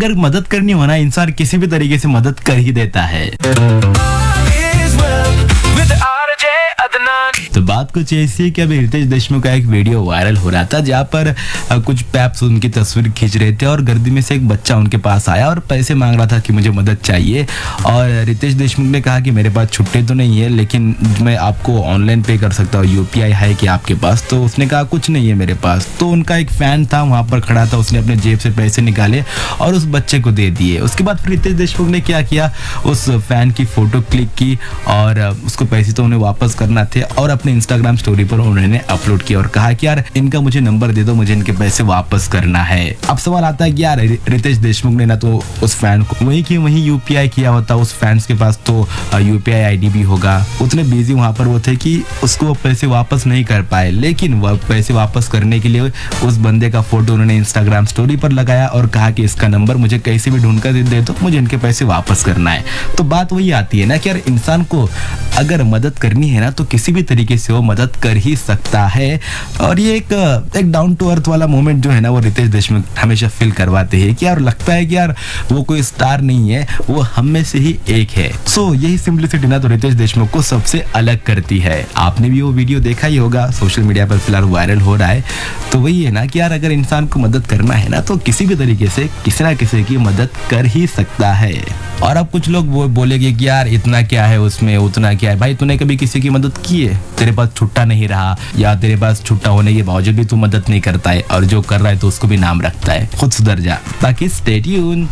अगर मदद करनी हो ना, इंसान किसी भी तरीके से मदद कर ही देता है। तो बात कुछ ऐसी है कि अभी रितेश देशमुख का एक वीडियो वायरल हो रहा था जहाँ पर कुछ पैप्स उनकी तस्वीर खींच रहे थे और गर्दी में से एक बच्चा उनके पास आया और पैसे मांग रहा था कि मुझे मदद चाहिए। और रितेश देशमुख ने कहा कि मेरे पास छुट्टे तो नहीं है, लेकिन मैं आपको ऑनलाइन पे कर सकता हूँ, यूपीआई है कि आपके पास? तो उसने कहा कुछ नहीं है मेरे पास। तो उनका एक फैन था वहाँ पर खड़ा था, उसने अपने जेब से पैसे निकाले और उस बच्चे को दे दिए। उसके बाद फिर रितेश देशमुख ने क्या किया, उस फैन की फोटो क्लिक की और उसको पैसे तो उन्हें वापस करना थे और अपने इंस्टाग्राम स्टोरी पर उन्होंने अपलोड किया और कहा कि यार इनका मुझे नंबर दे दो, मुझे इनके पैसे वापस करना है। अब सवाल आता है कि यार रितेश देशमुख ने ना तो उस फैन को वहीं की वहीं यूपीआई किया होता, उस फैंस के पास तो यूपीआई आईडी भी होगा। उतने बिजी वहां पर वो थे कि उसको वो पैसे वापस नहीं कर पाए, लेकिन वह पैसे वापस करने के लिए उस बंदे का फोटो उन्होंने इंस्टाग्राम स्टोरी पर लगाया और कहा कि इसका नंबर मुझे कैसे भी ढूंढ कर दे दो, मुझे इनके पैसे वापस करना है। तो बात वही आती है ना कि यार इंसान को अगर मदद करनी है ना तो किसी भी तरीके से वो मदद कर ही सकता है। और ये एक डाउन टू अर्थ वाला मोमेंट जो है ना वो रितेश देशमुख हमेशा फील करवाते हैं कि यार लगता है कि यार वो कोई स्टार नहीं है, वो हम में से ही एक है। सो यही सिंपलिसिटी ना तो रितेश देशमुख को सबसे अलग करती है। आपने भी वो वीडियो देखा ही होगा, सोशल मीडिया पर फिलहाल वायरल हो रहा है। तो वही है ना कि यार अगर इंसान को मदद करना है ना तो किसी भी तरीके से किसी ना किसी की मदद कर ही सकता है। और अब कुछ लोग वो बोलेंगे कि यार इतना क्या है उसमें, उतना क्या है। भाई तूने कभी किसी की मदद की है? तेरे पास छुट्टा नहीं रहा या तेरे पास छुट्टा होने के बावजूद भी तू मदद नहीं करता है, और जो कर रहा है तो उसको भी नाम रखता है। खुद सुधर जा। बाकी stay tuned.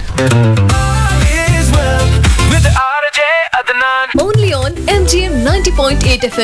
Only on MGM 90.8 FM.